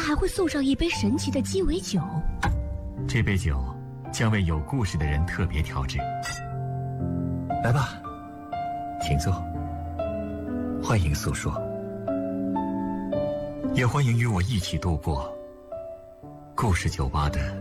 还会送上一杯神奇的鸡尾酒。 这杯酒将为有故事的人特别调制。来吧，请坐，欢迎诉说，也欢迎与我一起度过故事酒吧的